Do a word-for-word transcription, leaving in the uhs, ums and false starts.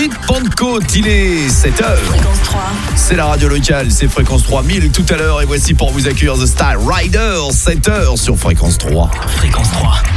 mardi de Pentecôte, il est sept heures. Fréquence trois. C'est la radio locale, c'est Fréquence trois mille tout à l'heure. Et voici pour vous accueillir The Style Riders, sept heures sur Fréquence trois. Fréquence trois.